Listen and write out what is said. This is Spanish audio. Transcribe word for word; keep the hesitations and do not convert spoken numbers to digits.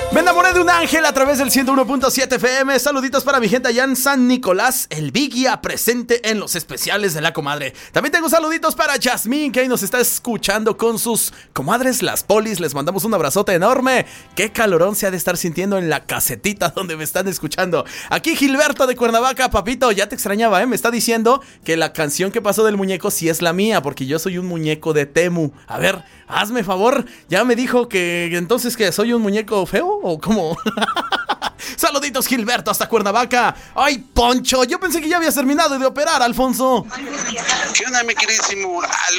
Me enamoré de un ángel a través del ciento uno punto siete F M. Saluditos para mi gente allá en San Nicolás, el Vigia, presente en los especiales de la comadre. También tengo saluditos para Yasmín, que ahí nos está escuchando con sus comadres, las polis. Les mandamos un abrazote enorme. Qué calorón se ha de estar sintiendo en la casetita donde me están escuchando. Aquí Gilberto de Cuernavaca. Papito, ya te extrañaba, ¿eh? Me está diciendo que la canción que pasó del muñeco sí es la mía, porque yo soy un muñeco de Temu. A ver, hazme favor. Ya me dijo que entonces que soy un muñeco feo. ¿O cómo? Saluditos, Gilberto, hasta Cuernavaca. Ay, Poncho, yo pensé que ya habías terminado de operar, Alfonso. ¿Qué onda, mi queridísimo